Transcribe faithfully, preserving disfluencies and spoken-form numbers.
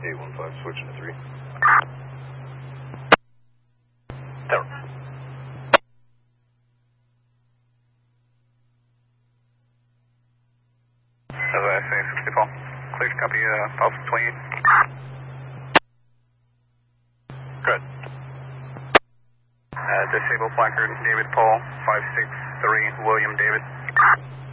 eight one five, switching to three. Tower. S I S A sixty-four. Clear to copy, uh, Alpha twenty-eight. Good. Uh, disable placard, David Paul, five six three, William David.